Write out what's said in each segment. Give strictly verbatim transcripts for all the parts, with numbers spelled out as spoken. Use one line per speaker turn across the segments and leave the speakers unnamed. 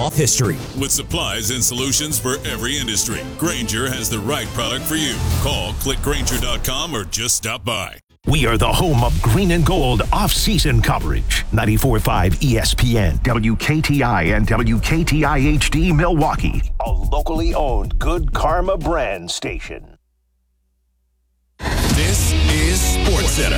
baseball history.
With supplies and solutions for every industry, Grainger has the right product for you. Call, click Grainger dot com, or just stop by.
We are the home of green and gold off-season coverage. ninety-four point five E S P N, W K T I, and W K T I H D Milwaukee. A locally owned Good Karma brand station.
This is SportsCenter.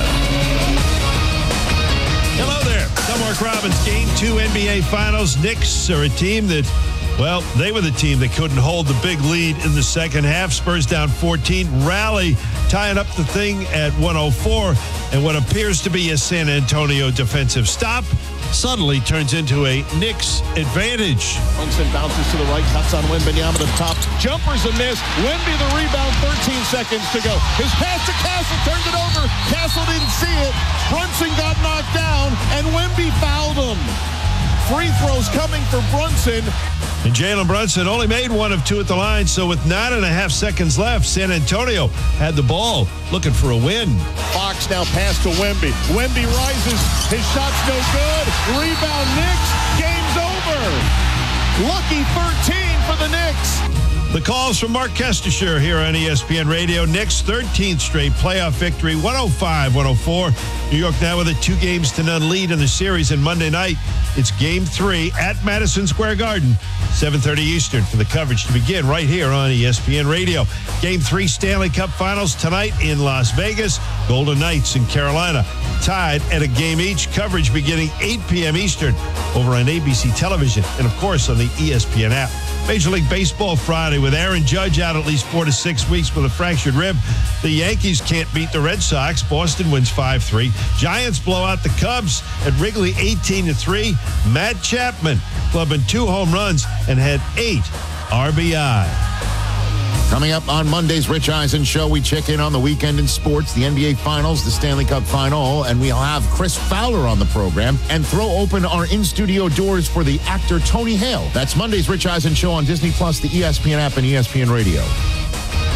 Hello there. I'm Mark Robbins. Game two N B A Finals. Knicks are a team that, well, they were the team that couldn't hold the big lead in the second half. Spurs down fourteen. Rally tying up the thing at one oh four. And what appears to be a San Antonio defensive stop suddenly turns into a Knicks advantage.
Brunson bounces to the right, cuts on Wembanyama to the top. Jumpers a miss. Wemby the rebound, thirteen seconds to go. His pass to Castle, turned it over. Castle didn't see it. Brunson got knocked down, and Wemby fouled him. Free throws coming for Brunson.
And Jalen Brunson only made one of two at the line, so with nine and a half seconds left, San Antonio had the ball, looking for a win.
Fox now pass to Wemby. Wemby rises. His shot's no good. Rebound Knicks. Game's over. Lucky thirteen for the Knicks.
The calls from Mark Kestisher here on E S P N Radio. Knicks' thirteenth straight playoff victory, one oh five one oh four. New York now with a two games to none lead in the series. And Monday night, it's game three at Madison Square Garden, seven thirty Eastern, for the coverage to begin right here on E S P N Radio. Game three Stanley Cup Finals tonight in Las Vegas. Golden Knights and Carolina tied at a game each. Coverage beginning eight p.m. Eastern over on A B C television and, of course, on the E S P N app. Major League Baseball Friday with Aaron Judge out at least four to six weeks with a fractured rib. The Yankees can't beat the Red Sox. Boston wins five three. Giants blow out the Cubs at Wrigley eighteen to three. Matt Chapman clubbing two home runs and had eight R B I.
Coming up on Monday's Rich Eisen Show, we check in on the weekend in sports, the N B A Finals, the Stanley Cup Final, and we'll have Chris Fowler on the program and throw open our in-studio doors for the actor Tony Hale. That's Monday's Rich Eisen Show on Disney Plus, the E S P N app, and E S P N Radio.